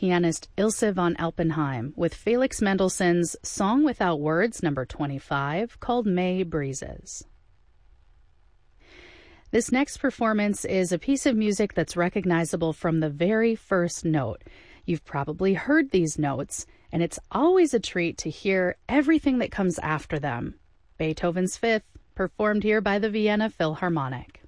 pianist Ilse von Alpenheim with Felix Mendelssohn's Song Without Words, number 25, called May Breezes. This next performance is a piece of music that's recognizable from the very first note. You've probably heard these notes, and it's always a treat to hear everything that comes after them. Beethoven's Fifth, performed here by the Vienna Philharmonic.